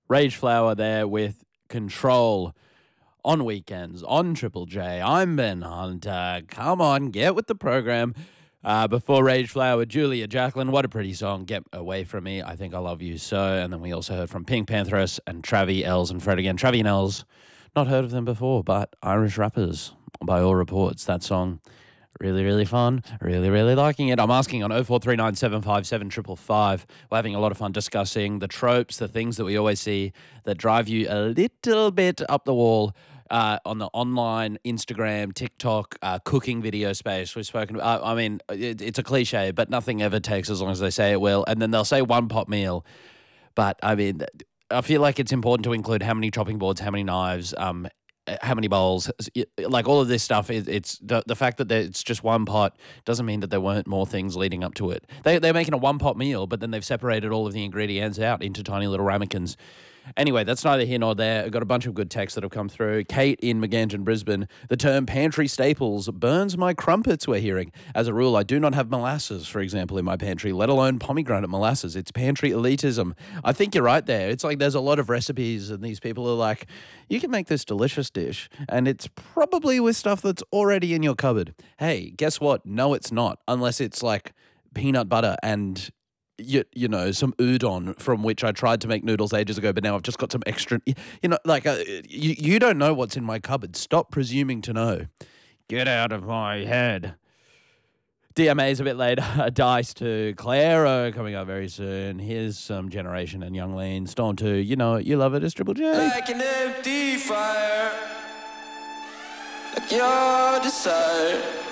Rage Flower there with Control on weekends on Triple J. I'm Ben Hunter. Come on, get with the program. Before Rage Flower, Julia Jacqueline. What a pretty song. Get Away From Me. I Think I Love You So. And then we also heard from Pink Panthers and Travi, Els, and Fred again. Travi and Els, not heard of them before, but Irish rappers by all reports. That song, really, really fun. Really, really liking it. I'm asking on 0439 757 555. We're having a lot of fun discussing the tropes, the things that we always see that drive you a little bit up the wall on the online, Instagram, TikTok, cooking video space. We've spoken about, it's a cliche, but nothing ever takes as long as they say it will. And then they'll say one pot meal. But, I mean, I feel like it's important to include how many chopping boards, how many knives, how many bowls, like all of this stuff. It's the fact that it's just one pot doesn't mean that there weren't more things leading up to it. They're making a one pot meal, but then they've separated all of the ingredients out into tiny little ramekins. Anyway, that's neither here nor there. I've got a bunch of good texts that have come through. Kate in Meganjin, Brisbane. The term pantry staples burns my crumpets, we're hearing. As a rule, I do not have molasses, for example, in my pantry, let alone pomegranate molasses. It's pantry elitism. I think you're right there. It's like there's a lot of recipes and these people are like, you can make this delicious dish and it's probably with stuff that's already in your cupboard. Hey, guess what? No, it's not, unless it's like peanut butter and you know, some udon from which I tried to make noodles ages ago, but now I've just got some extra, you don't know what's in my cupboard. Stop presuming to know. Get out of my head. DMA's a bit later. Dice to Claro coming up very soon. Here's some Generation and Young Lean. Storm 2, you know it, you love it, it's Triple J. Like an empty fire, like your desire.